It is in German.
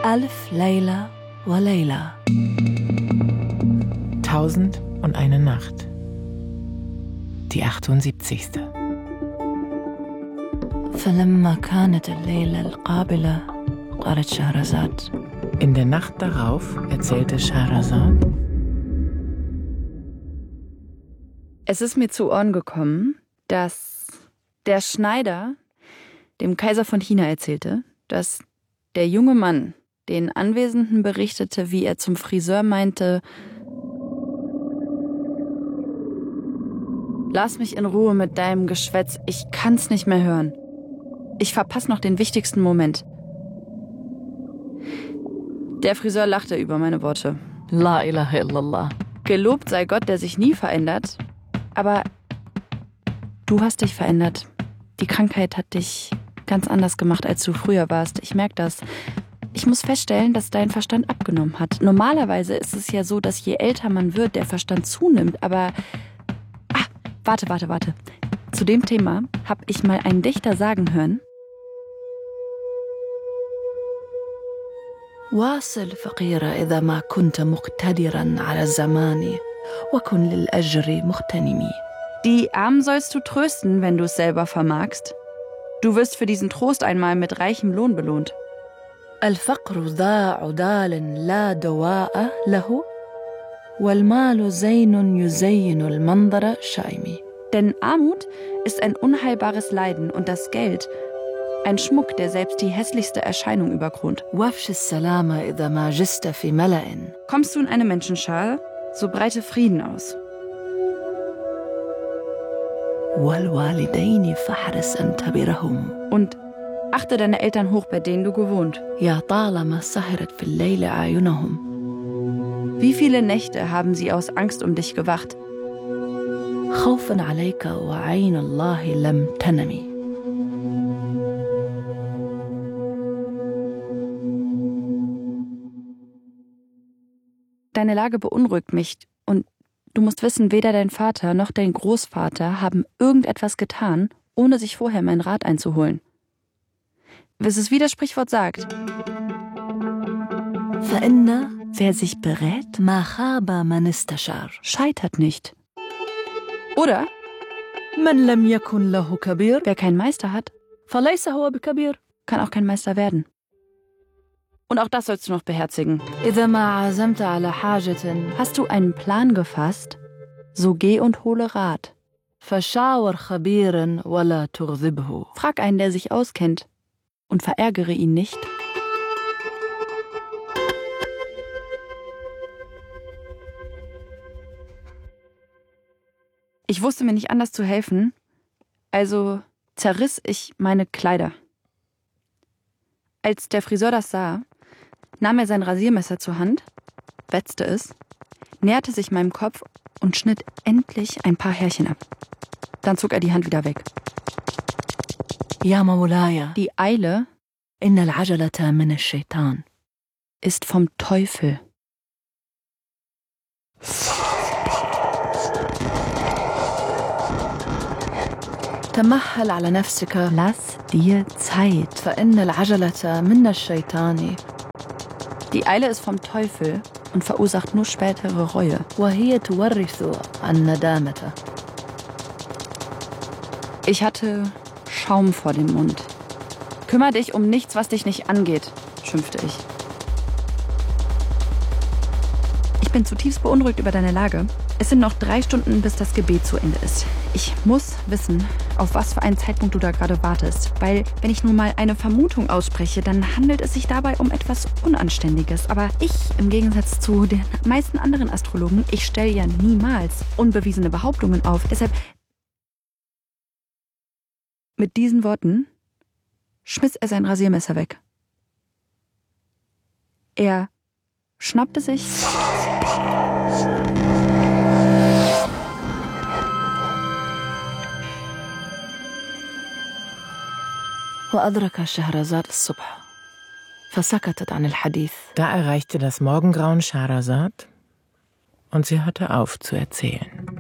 ألف ليلة وليلة. 1001 Nacht. Die 78. فلما كانت الليلة القابلة قالت شهرزاد. In der Nacht darauf erzählte Scheherazade: Es ist mir zu Ohren gekommen, dass der Schneider dem Kaiser von China erzählte, dass der junge Mann den Anwesenden berichtete, wie er zum Friseur meinte: Lass mich in Ruhe mit deinem Geschwätz, ich kann's nicht mehr hören. Ich verpasse noch den wichtigsten Moment. Der Friseur lachte über meine Worte. La ilaha illallah. Gelobt sei Gott, der sich nie verändert. Aber du hast dich verändert. Die Krankheit hat dich ganz anders gemacht, als du früher warst. Ich merke das. Ich muss feststellen, dass dein Verstand abgenommen hat. Normalerweise ist es ja so, dass je älter man wird, der Verstand zunimmt. Aber warte. Zu dem Thema habe ich mal einen Dichter sagen hören. واصل فقيرة إذا ما كنت مقتدرا على الزمان وكن للأجر مغتنمي. Die Armen sollst du trösten, wenn du es selber vermagst. Du wirst für diesen Trost einmal mit reichem Lohn belohnt. الفقر ذا عدال لا دواء له والمال زين يزين المنظر شائمي. Denn Armut ist ein unheilbares Leiden und das Geld ein Schmuck, der selbst die hässlichste Erscheinung überkront. وافش السلامة إذا ما جست في ملأ. Kommst du in eine Menschenschar, so breite Frieden aus. والوالدين فاحرص أن تبرهم. Und achte deine Eltern hoch, bei denen du gewohnt. يا طالما سهرت في الليل أعينهم. Wie viele Nächte haben sie aus Angst um dich gewacht? خوفا عليك وعين الله لم تنمي. Deine Lage beunruhigt mich und du musst wissen, weder dein Vater noch dein Großvater haben irgendetwas getan, ohne sich vorher meinen Rat einzuholen. Was es wie das Sprichwort sagt. فإن Wer sich berät, ما خاب من استشار. scheitert nicht. Oder من لم يكن له كبير wer keinen Meister hat, فليس هو بكبير. kann auch kein Meister werden. Und auch das sollst du noch beherzigen. إذا ما عزمت على حاجة Hast du einen Plan gefasst, so geh und hole Rat. فشاور خبيرا ولا تغضبه. Frag einen, der sich auskennt, und verärgere ihn nicht. Ich wusste mir nicht anders zu helfen, also zerriss ich meine Kleider. Als der Friseur das sah, nahm er sein Rasiermesser zur Hand, wetzte es, näherte sich meinem Kopf und schnitt endlich ein paar Härchen ab. Dann zog er die Hand wieder weg. يا مولاي Die Eile إن العجلة من الشيطان. ist vom Teufel. تمهل على نفسك Lass dir Zeit. فإن العجلة من الشيطان. Die Eile ist vom Teufel und verursacht nur spätere Reue. وهي تورث الندامة. Ich hatte Schaum vor dem Mund. Kümmer dich um nichts, was dich nicht angeht, schimpfte ich. Ich bin zutiefst beunruhigt über deine Lage. Es sind noch 3 Stunden, bis das Gebet zu Ende ist. Ich muss wissen, auf was für einen Zeitpunkt du da gerade wartest. Weil, wenn ich nun mal eine Vermutung ausspreche, dann handelt es sich dabei um etwas Unanständiges. Aber ich, im Gegensatz zu den meisten anderen Astrologen, ich stelle ja niemals unbewiesene Behauptungen auf. Deshalb, mit diesen Worten schmiss er sein Rasiermesser weg. Er schnappte sich وأدرك شهرزاد الصبح فسكتت عن الحديث. Da erreichte das Morgengrauen Scheherazade und sie hörte auf zu erzählen.